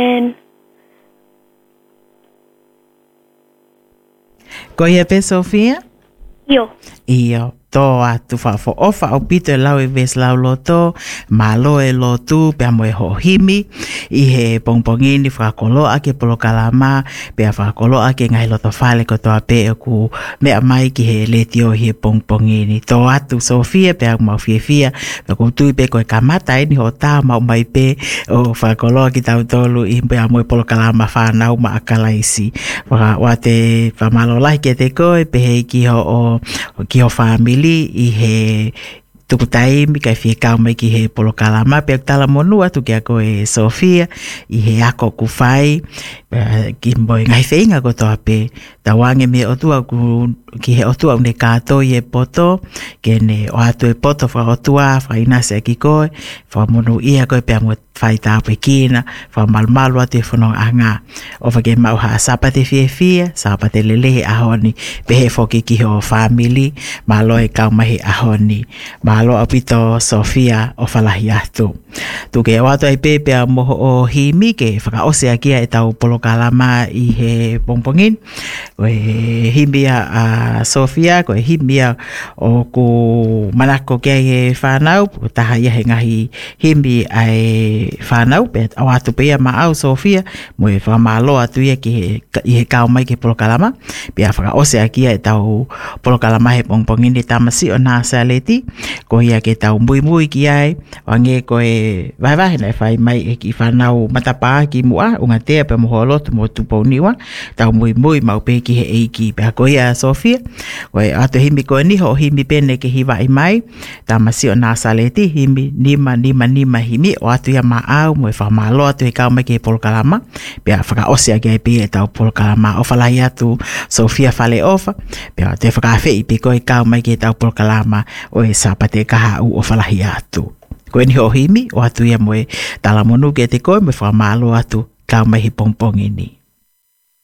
And Koia pe Sofia? yo. Iyo. To atu fo ofa au pito lau e ves lau loto malo e lotu pe amo e hohimi I he pongpongini whakakolo ake polo kalama pe a whakakolo ake ngai loto whale ko toa pe e ku mea mai ki he letio he pongpongini to atu Sofia pe au mau fia pe ku tui pe koe kamata eni ho tā mau mai pe o whakakolo ki tau tolu I pe amo e polo kalama whanau ma akalaisi wate whamalo lai ke te koe pe hei ki ho family I he tukutai mi kai fie kau mai ki he polo kalama pe tala monua tu kia ko e Sofia I he ako ku fai ki mboi ngai whainga ko toa pe tawange me otua ku ki he otua une kato I e poto ke ne o atu e poto wha otua wha inase ki koe wha monu ia koe pe amu whai tāpui kina wha malmalu atu e whanong anga o whake mau ha sapate fie sapate lelehe ahoni pe he whoki ki ho family malo e kau mahi ahoni malo apito Sofia o whalahi atu tu ke o atu ai pepe a moho o himi ke whaka ose a kia e tau polo kalama I he pongpongin ko e himia a Sofia ko e himia o ku manako kia he whanau taha ia he ngahi himi ai whanau pe o atu pia ma au Sofia mo e whamalo atu ia ki he kau mai ki polo kalama pe a whaka ose a kia e tau polo kalama he pongpongin e tamasi o nasa leti ko ia ke tau mui ki ai wange ko e vai na fai mai e ki whanau matapa ki mua unga tea pe moholo tu mo tuponiwa tau mui mau pe ki he eiki pe ko ia Sofia ko e ato himi ko ni ho himi pene ke hiwa I mai tamasi o nasa leti himi nima himi o atu ia maau mo e whamalo atu e kau mai ke polo kalama pe a whaka ose a kia pe e tau polo kalama o whalai atu Sofia whale ofa pe a te whakawhei pe ko e kau mai ke tau polo kalama o e sapate kaha u o whalahi atu ko ni ho himi o atu ia mo e talamonu ke te koe mo whamalo atu kau mai hi pongpongini